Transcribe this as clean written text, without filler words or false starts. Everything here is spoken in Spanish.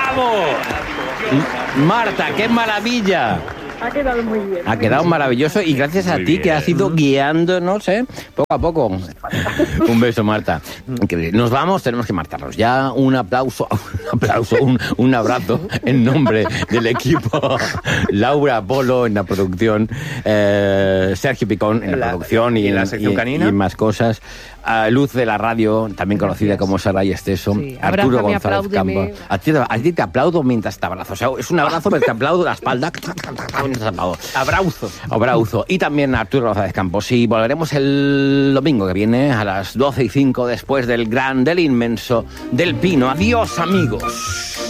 ¡Bravo! Marta, qué maravilla. Ha quedado muy bien. Ha quedado maravilloso y gracias a ti que has ido guiándonos, poco a poco. Un beso, Marta. Increíble. Nos vamos, tenemos que marcharnos. Ya un aplauso, un abrazo en nombre del equipo. Laura Polo en la producción, Sergio Picón en la producción y en la sección canina y más cosas. Luz de la radio, también conocida como Sara y Esteso. Sí. Arturo Abrázame, González Campos. A ti te aplaudo mientras te abrazo. O sea, es un abrazo, pero te aplaudo la espalda. Abrazo. Y también Arturo González Campos. Y volveremos el domingo que viene a las 12:05 después del inmenso, del Pino. Adiós, amigos.